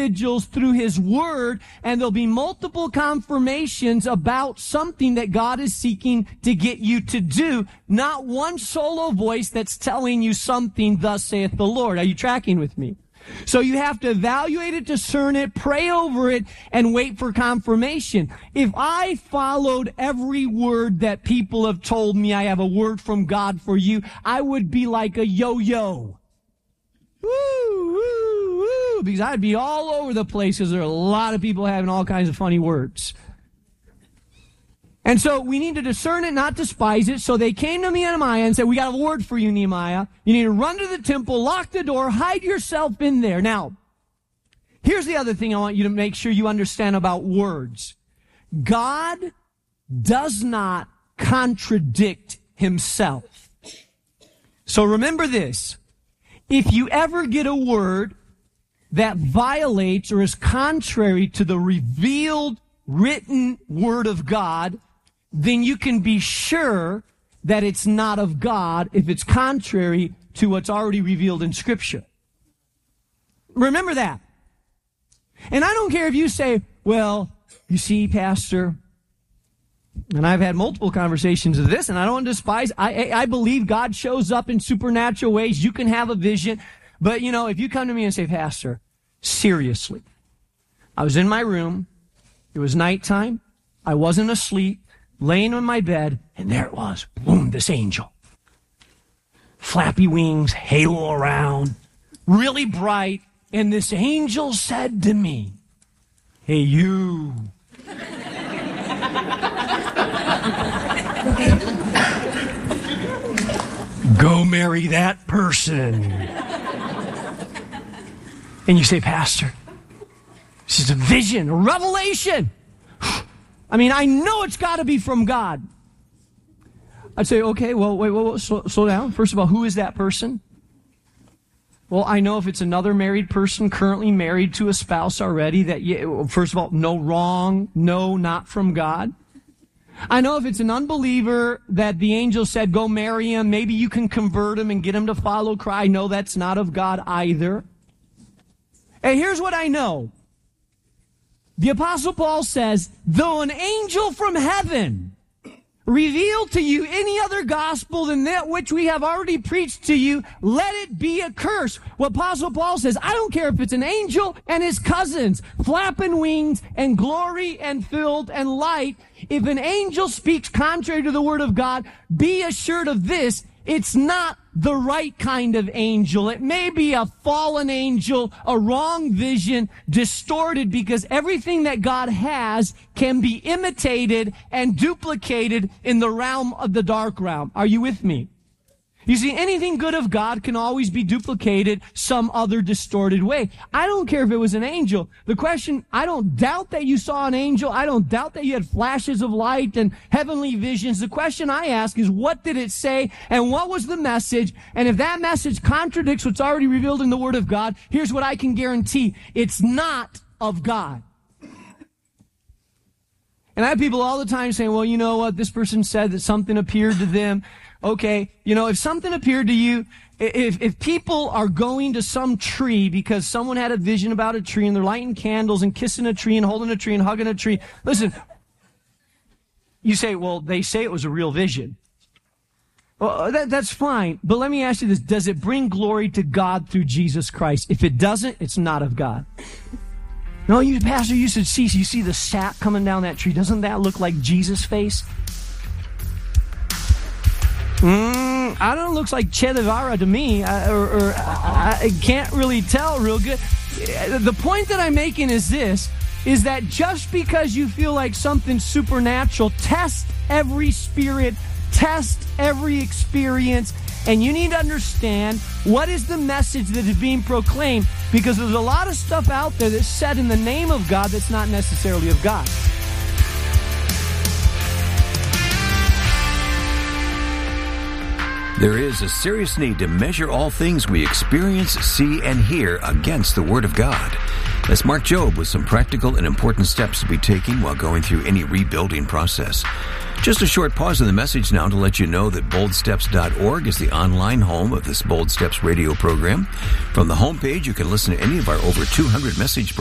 individuals through his word, and there'll be multiple confirmations about something that God is seeking to get you to do. Not one solo voice that's telling you something, thus saith the Lord. Are you tracking with me? So you have to evaluate it, discern it, pray over it, and wait for confirmation. If I followed every word that people have told me, I have a word from God for you, I would be like a yo-yo. Woo, woo, woo, because I'd be all over the place because there are a lot of people having all kinds of funny words. And so we need to discern it, not despise it. So they came to Nehemiah and said, we got a word for you, Nehemiah. You need to run to the temple, lock the door, hide yourself in there. Now, here's the other thing I want you to make sure you understand about words. God does not contradict himself. So remember this. If you ever get a word that violates or is contrary to the revealed written word of God, then you can be sure that it's not of God if it's contrary to what's already revealed in Scripture. Remember that. And I don't care if you say, well, you see, Pastor, and I've had multiple conversations of this, and I don't despise, I believe God shows up in supernatural ways. You can have a vision. But, you know, if you come to me and say, Pastor, seriously, I was in my room, it was nighttime, I wasn't asleep, laying on my bed, and there it was. Boom, this angel. Flappy wings, halo around, really bright, and this angel said to me, hey, you. Go marry that person. And you say, Pastor, this is a vision, a revelation. I mean, I know it's got to be from God. I'd say, okay, well, wait, slow down. First of all, who is that person? Well, I know if it's another married person currently married to a spouse already, that, first of all, no, wrong, no, not from God. I know if it's an unbeliever that the angel said, go marry him, maybe you can convert him and get him to follow Christ. I know that's not of God either. And here's what I know. The Apostle Paul says, though an angel from heaven revealed to you any other gospel than that which we have already preached to you, let it be a curse. What Apostle Paul says, I don't care if it's an angel and his cousins, flapping wings and glory and filled and light. If an angel speaks contrary to the word of God, be assured of this, it's not the right kind of angel. It may be a fallen angel, a wrong vision, distorted, because everything that God has can be imitated and duplicated in the realm of the dark realm. Are you with me? You see, anything good of God can always be duplicated some other distorted way. I don't care if it was an angel. The question, I don't doubt that you saw an angel. I don't doubt that you had flashes of light and heavenly visions. The question I ask is, what did it say and what was the message? And if that message contradicts what's already revealed in the Word of God, here's what I can guarantee. It's not of God. And I have people all the time saying, well, you know what? This person said that something appeared to them. Okay, you know, if something appeared to you, if people are going to some tree because someone had a vision about a tree and they're lighting candles and kissing a tree and holding a tree and hugging a tree, listen, you say, well, they say it was a real vision. Well, that's fine, but let me ask you this. Does it bring glory to God through Jesus Christ? If it doesn't, it's not of God. No, you, Pastor, you should see, you see the sap coming down that tree. Doesn't that look like Jesus' face? I don't know, it looks like Che Guevara to me, I can't really tell real good. The point that I'm making is this, is that just because you feel like something's supernatural, test every spirit, test every experience, and you need to understand what is the message that is being proclaimed, because there's a lot of stuff out there that's said in the name of God that's not necessarily of God. There is a serious need to measure all things we experience, see, and hear against the Word of God. Let's mark Job with some practical and important steps to be taken while going through any rebuilding process. Just a short pause in the message now to let you know that boldsteps.org is the online home of this Bold Steps radio program. From the homepage, you can listen to any of our over 200 message